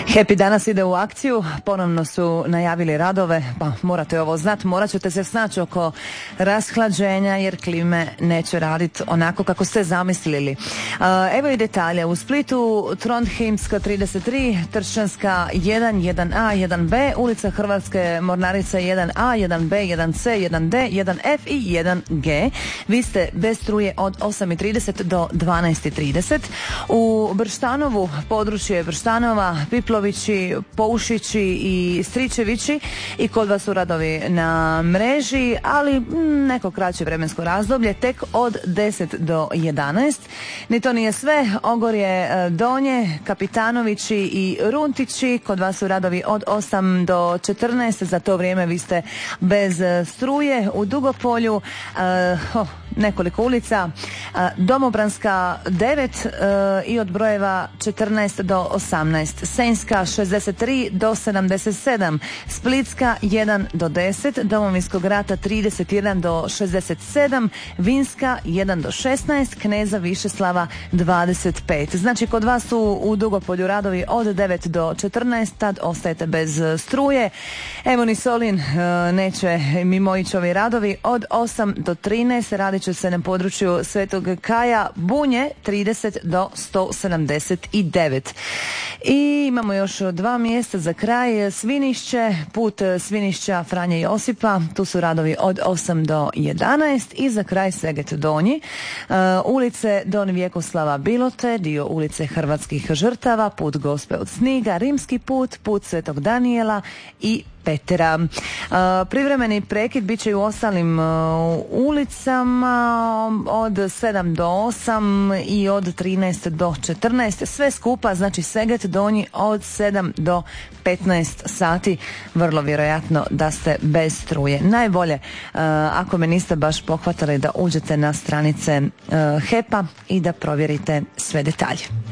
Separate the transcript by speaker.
Speaker 1: Happy danas ide u akciju, ponovno su najavili radove, pa morate ovo znati, morat ćete se snaći oko rashlađenja jer klime neće raditi onako kako ste zamislili. Evo i detalje. U Splitu Trondheimska 33, Tršćanska 1, 1A, 1B, ulica Hrvatske Mornarice 1A, 1B, 1C, 1D, 1F i 1G. Vi ste bez struje od 8:30 do 12:30. U Brštanovu, područje Brštanova, Piplovići, Poušići i Stričevići, i kod vas su radovi na mreži, ali neko kraće vremensko razdoblje, tek od 10 do 11. Ni to nije sve. Ogorje Donje, Kapitanovići i Runtići, kod vas su radovi od 8 do 14. Za to vrijeme vi ste bez struje. U Dugopolju nekoliko ulica, Domobranska 9 i od brojeva 14 do 18, Senjska 63 do 77, Splitska 1 do 10, Domovinskog rata 31 do 67, Vinska 1 do 16, Kneza Višeslava 25. Znači kod vas su u Dugopolju radovi od 9 do 14, tad ostajete bez struje. Evo ni Solin neće mimo ići ovi radovi od 8 do 13, radit će se na području Svetog Kaja, Bunje 30 do 179. I imamo još dva mjesta za kraj. Svinišće, put Svinišća Franje Josipa, tu su radovi od 8 do 11 i za kraj Seget Donji, ulice Don Vjekoslava Bilote, dio ulice Hrvatskih žrtava, put Gospe od Sniga, Rimski put, put Svetog Danijela i Petera. Privremeni prekid bit će i u ostalim ulicama od 7 do 8 i od 13 do 14. Sve skupa, znači Seget Donji od 7 do 15 sati. Vrlo vjerojatno da ste bez struje. Najbolje, ako me niste baš pohvatali, da uđete na stranice HEP-a i da provjerite sve detalje.